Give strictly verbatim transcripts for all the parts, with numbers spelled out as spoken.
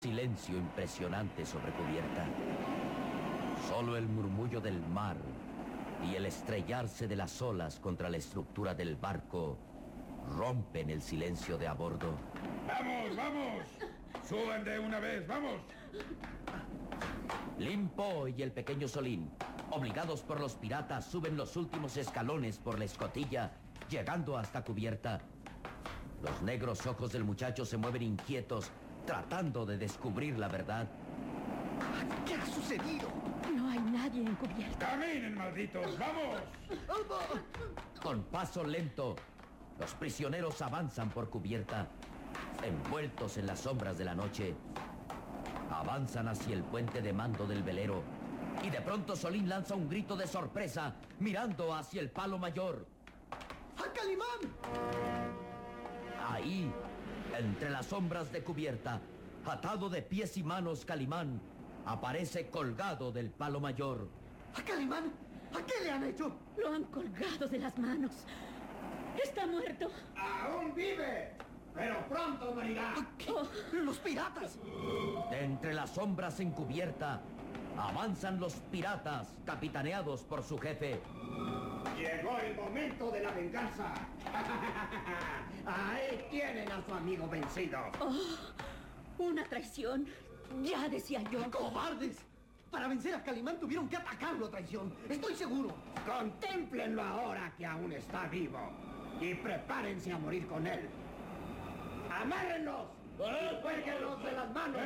Silencio impresionante sobre cubierta. Solo el murmullo del mar y el estrellarse de las olas contra la estructura del barco rompen el silencio de a bordo. ¡Vamos, vamos! ¡Suban de una vez, vamos! Lim Po y el pequeño Solín, obligados por los piratas, suben los últimos escalones por la escotilla, llegando hasta cubierta. Los negros ojos del muchacho se mueven inquietos, tratando de descubrir la verdad. ¿Qué ha sucedido? No hay nadie en cubierta. ¡Caminen, malditos! ¡Vamos! Con paso lento, los prisioneros avanzan por cubierta, envueltos en las sombras de la noche. Avanzan hacia el puente de mando del velero, y de pronto Solín lanza un grito de sorpresa, mirando hacia el palo mayor. ¡A Calimán! Ahí, entre las sombras de cubierta, atado de pies y manos, Calimán aparece colgado del palo mayor. ¡A Calimán! ¿A qué le han hecho? Lo han colgado de las manos. Está muerto. ¡Aún vive! ¡Pero pronto morirá! ¿Qué? ¡Los piratas! De entre las sombras en cubierta, avanzan los piratas, capitaneados por su jefe. Llegó el momento de la venganza. Ahí tienen a su amigo vencido. Oh, una traición. Ya decía yo. ¡Cobardes! Para vencer a Calimán tuvieron que atacarlo a traición. Estoy seguro. Contémplenlo ahora que aún está vivo. Y prepárense a morir con él. ¡Amárrenlos! ¡Y cuélguenlos de las manos!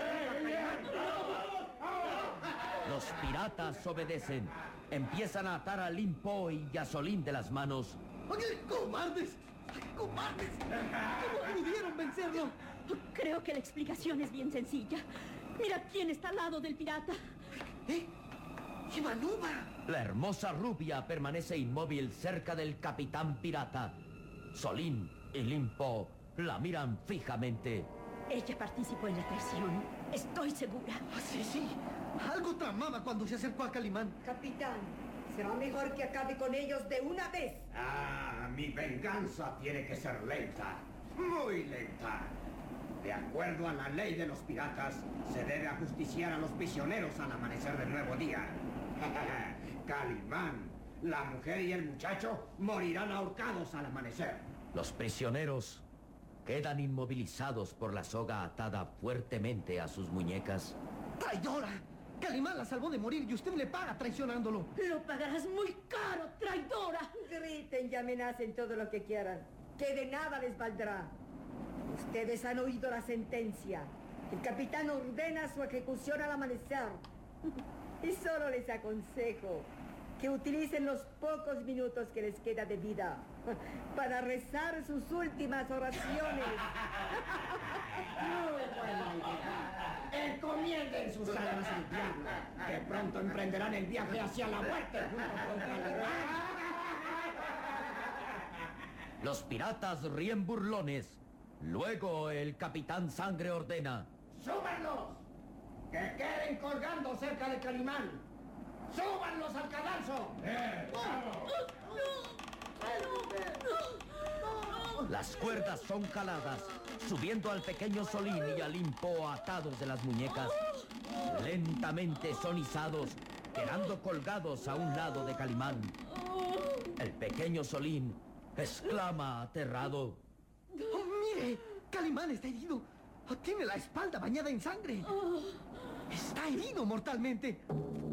Los piratas obedecen. Empiezan a atar a Lim Po y a Solín de las manos. ¡Ay, ¡Cobardes! ¡Ay, ¡Cobardes! ¿Cómo pudieron vencerlo? Creo que la explicación es bien sencilla. Mira quién está al lado del pirata. ¿Eh? ¡Ivanuba! La hermosa rubia permanece inmóvil cerca del capitán pirata. Solín y Lim Po la miran fijamente. Ella participó en la traición. Estoy segura. Ah, sí, sí. Algo tramaba cuando se acercó a Calimán. Capitán, será mejor que acabe con ellos de una vez. Ah, mi venganza tiene que ser lenta. Muy lenta. De acuerdo a la ley de los piratas, se debe ajusticiar a los prisioneros al amanecer del nuevo día. Calimán, la mujer y el muchacho morirán ahorcados al amanecer. Los prisioneros quedan inmovilizados por la soga atada fuertemente a sus muñecas. ¡Traidora! Calimán la salvó de morir y usted le paga traicionándolo. Lo pagarás muy caro, traidora. Griten y amenacen todo lo que quieran, que de nada les valdrá. Ustedes han oído la sentencia. El capitán ordena su ejecución al amanecer. Y solo les aconsejo que utilicen los pocos minutos que les queda de vida para rezar sus últimas oraciones. Muy buena idea. Encomienden sus almas al diablo, que pronto emprenderán el viaje hacia la muerte junto con Calimán. Los piratas ríen burlones. Luego el capitán Sangre ordena: ¡Súbanlos! ¡Que queden colgando cerca de Calimán! ¡Súbanlos al cadalso! ¡Eh, vamos! Las cuerdas son caladas, subiendo al pequeño Solín y a Lim Po atados de las muñecas. Lentamente son izados, quedando colgados a un lado de Calimán. El pequeño Solín exclama aterrado: ¡Oh, mire! Calimán está herido. Tiene la espalda bañada en sangre. Está herido mortalmente.